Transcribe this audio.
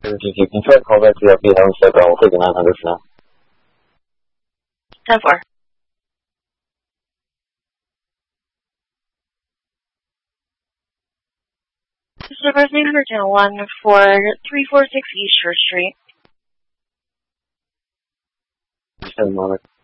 Can you try to call back to the home sector? I'll take the 900 for now. 10-4. Service name for Channel 1 for 346 East Church Street. 7 moment.